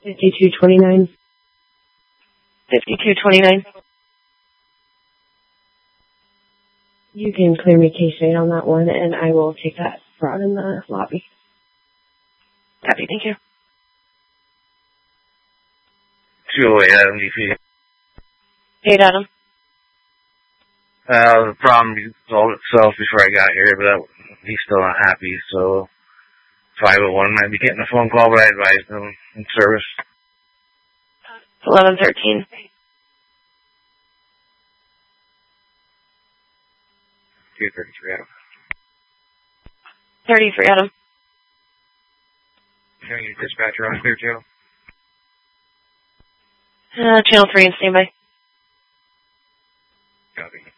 5229. 5229. You can clear me case 8 on that one, and I will take that fraud in the lobby. Copy, thank you. 208 Adam DP. 8 Adam. The problem solved itself before I got here, but he's still not happy, so 501 might be getting a phone call, but I advised him in service. 1113. 233 Adam. 33 Adam. Can you dispatcher on clear channel? Channel 3 and standby. Copy.